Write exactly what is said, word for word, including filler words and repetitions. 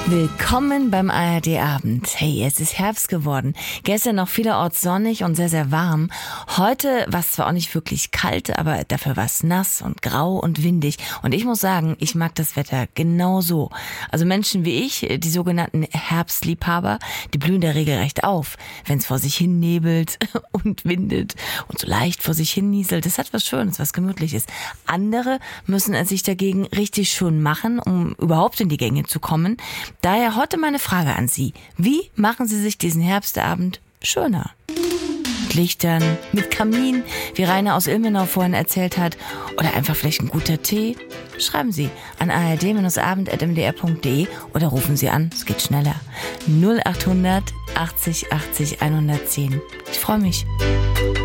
Willkommen beim A R D-Abend. Hey, es ist Herbst geworden. Gestern noch vielerorts sonnig und sehr, sehr warm. Heute war es zwar auch nicht wirklich kalt, aber dafür war es nass und grau und windig. Und ich muss sagen, ich mag das Wetter genau so. Also Menschen wie ich, die sogenannten Herbstliebhaber, die blühen da regelrecht auf, wenn es vor sich hin nebelt und windet und so leicht vor sich hin nieselt. Das hat was Schönes, was Gemütliches. Andere müssen es sich dagegen richtig schön machen, um überhaupt in die Gänge zu kommen. Daher heute meine Frage an Sie. Wie machen Sie sich diesen Herbstabend schöner? Mit Lichtern, mit Kamin, wie Rainer aus Ilmenau vorhin erzählt hat, oder einfach vielleicht ein guter Tee? Schreiben Sie an a r d abend at m d r punkt d e oder rufen Sie an, es geht schneller. null acht hundert achtzig achtzig hundertzehn. Ich freue mich.